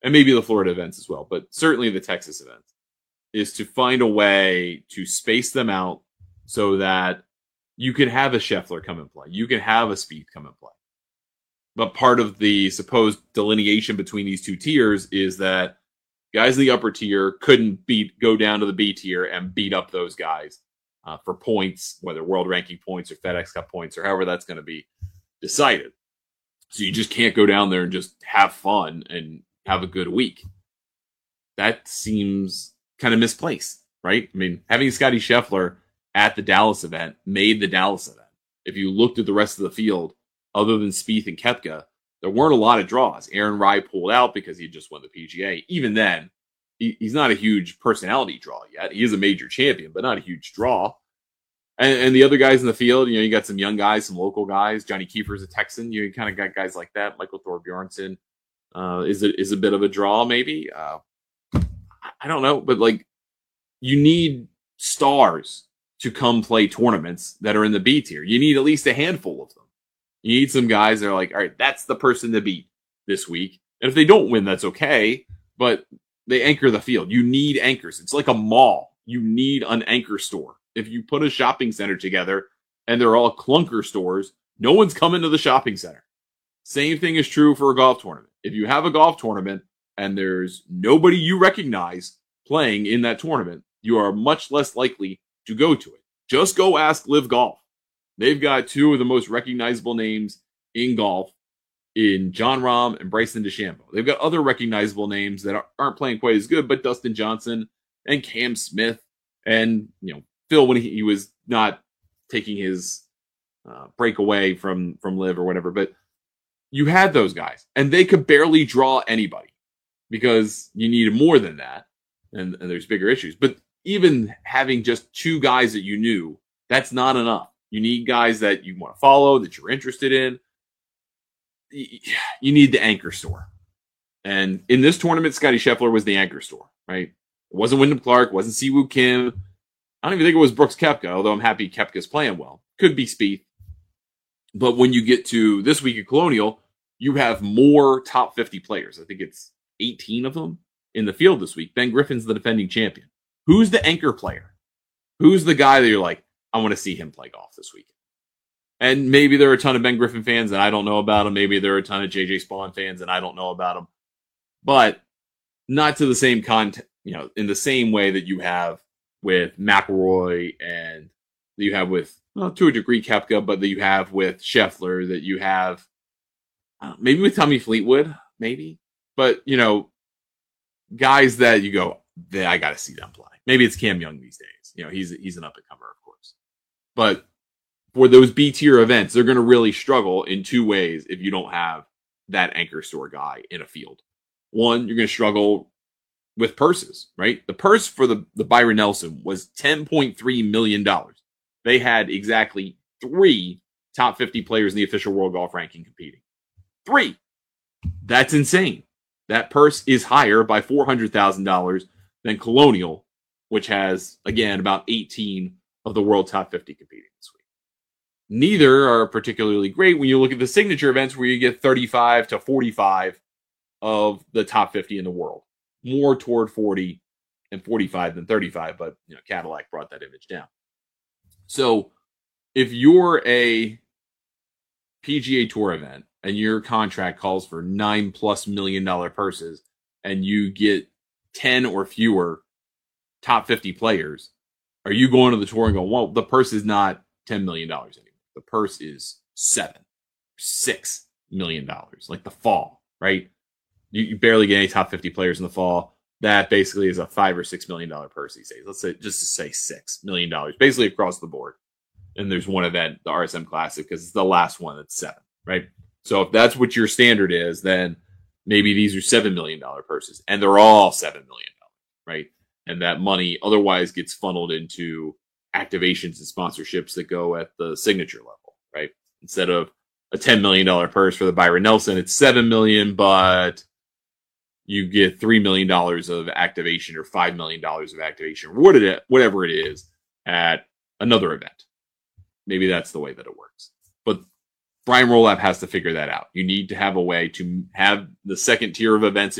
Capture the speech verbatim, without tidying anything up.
and maybe the Florida events as well, but certainly the Texas events, is to find a way to space them out so that you can have a Scheffler come and play. You can have a Spieth come and play. But part of the supposed delineation between these two tiers is that guys in the upper tier couldn't beat go down to the B tier and beat up those guys uh, for points, whether world ranking points or FedEx Cup points or however that's going to be decided. So you just can't go down there and just have fun and have a good week. That seems kind of misplaced, right? I mean, having Scotty Scheffler at the Dallas event made the Dallas event. If you looked at the rest of the field, other than Spieth and Koepka, there weren't a lot of draws. Aaron Rai pulled out because he just won the P G A. Even then, he, he's not a huge personality draw yet. He is a major champion, but not a huge draw. And, and the other guys in the field, you know, you got some young guys, some local guys. Johnny Kiefer's a Texan. You kind of got guys like that. Michael Thorbjornsen uh, is, a, is a bit of a draw, maybe. Uh, I don't know, but like, you need stars to come play tournaments that are in the B tier. You need at least a handful of them. You need some guys that are like, all right, that's the person to beat this week. And if they don't win, that's okay. But they anchor the field. You need anchors. It's like a mall. You need an anchor store. If you put a shopping center together and they're all clunker stores, no one's coming to the shopping center. Same thing is true for a golf tournament. If you have a golf tournament and there's nobody you recognize playing in that tournament, you are much less likely to go to it. Just go ask Live Golf. They've got two of the most recognizable names in golf in Jon Rahm and Bryson DeChambeau. They've got other recognizable names that aren't playing quite as good, but Dustin Johnson and Cam Smith and, you know, Phil when he, he was not taking his uh, break away from, from Live or whatever. But you had those guys, and they could barely draw anybody because you needed more than that, and, and there's bigger issues. But even having just two guys that you knew, that's not enough. You need guys that you want to follow, that you're interested in. You need the anchor store. And in this tournament, Scotty Scheffler was the anchor store, right? It wasn't Wyndham Clark, wasn't Siwoo Kim. I don't even think it was Brooks Koepka, although I'm happy Koepka's playing well. Could be Spieth. But when you get to this week at Colonial, you have more top fifty players. I think it's eighteen of them in the field this week. Ben Griffin's the defending champion. Who's the anchor player? Who's the guy that you're like, I want to see him play golf this weekend? And maybe there are a ton of Ben Griffin fans and I don't know about him. Maybe there are a ton of J J Spawn fans and I don't know about him. But not to the same content, you know, in the same way that you have with McIlroy and that you have with, well, to a degree, Koepka, but that you have with Scheffler, that you have uh, maybe with Tommy Fleetwood, maybe. But, you know, guys that you go, I got to see them play. Maybe it's Cam Young these days. You know, he's he's an up-and-comer, of course. But for those B-tier events, they're going to really struggle in two ways if you don't have that anchor store guy in a field. One, you're going to struggle with purses, right? The purse for the, the Byron Nelson was ten point three million dollars. They had exactly three top fifty players in the official World Golf Ranking competing. Three. That's insane. That purse is higher by four hundred thousand dollars than Colonial, which has, again, about eighteen of the world top fifty competing this week. Neither are particularly great when you look at the signature events where you get thirty-five to forty-five of the top fifty in the world. More toward forty and forty-five than thirty-five, but you know, Cadillac brought that image down. So if you're a P G A Tour event and your contract calls for nine plus million dollar purses and you get ten or fewer top fifty players, are you going to the tour and going, well, the purse is not ten million dollars anymore. The purse is seven, six million dollars, like the fall, right? You, you barely get any top fifty players in the fall. That basically is a five or six million dollar purse these days. Let's say just to say six million dollars, basically across the board. And there's one event, the R S M Classic, because it's the last one that's seven, right? So if that's what your standard is, then maybe these are seven million dollar purses, and they're all seven million dollars, right? And that money otherwise gets funneled into activations and sponsorships that go at the signature level, right? Instead of a ten million dollar purse for the Byron Nelson, it's seven million dollars, but you get three million dollars of activation or five million dollars of activation, or what it, whatever it is, at another event. Maybe that's the way that it works. But Brian Rolapp has to figure that out. You need to have a way to have the second tier of events